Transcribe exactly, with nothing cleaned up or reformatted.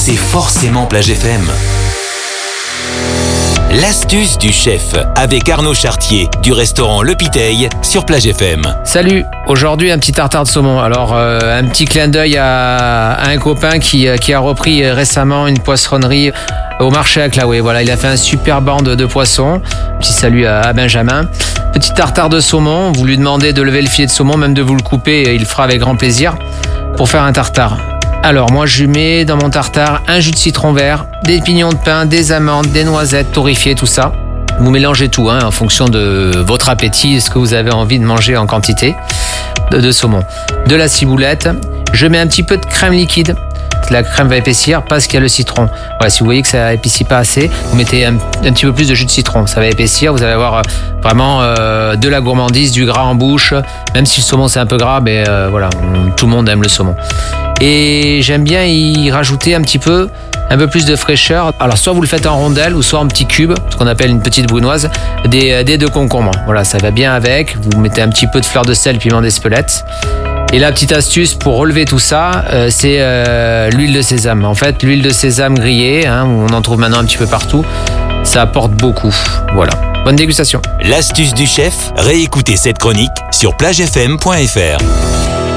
c'est forcément Plage F M. L'astuce du chef avec Arnaud Chartier du restaurant Le Piteil sur Plage F M. Salut, aujourd'hui un petit tartare de saumon. Alors euh, un petit clin d'œil à, à un copain qui, qui a repris récemment une poissonnerie au marché à Claouet. Voilà, il a fait un super banc de, de poissons. Petit salut à, à Benjamin. Petit tartare de saumon, vous lui demandez de lever le filet de saumon, même de vous le couper, il le fera avec grand plaisir pour faire un tartare. Alors moi je mets dans mon tartare un jus de citron vert, des pignons de pain, des amandes, des noisettes torréfiées, tout ça. Vous mélangez tout hein, en fonction de votre appétit, ce que vous avez envie de manger en quantité de, de saumon. De la ciboulette, je mets un petit peu de crème liquide. La crème va épaissir parce qu'il y a le citron. Voilà, si vous voyez que ça épaissit pas assez, vous mettez un, un petit peu plus de jus de citron. Ça va épaissir, vous allez avoir euh, vraiment euh, de la gourmandise, du gras en bouche. Même si le saumon c'est un peu gras, mais euh, voilà, on, tout le monde aime le saumon. Et j'aime bien y rajouter un petit peu, un peu plus de fraîcheur. Alors soit vous le faites en rondelles ou soit en petits cubes, ce qu'on appelle une petite brunoise, des, des deux concombres. Voilà, ça va bien avec. Vous mettez un petit peu de fleur de sel, piment d'Espelette. Et la petite astuce pour relever tout ça, euh, c'est euh, l'huile de sésame. En fait, l'huile de sésame grillée, hein, on en trouve maintenant un petit peu partout, ça apporte beaucoup. Voilà. Bonne dégustation. L'astuce du chef, réécoutez cette chronique sur plage f m point f r.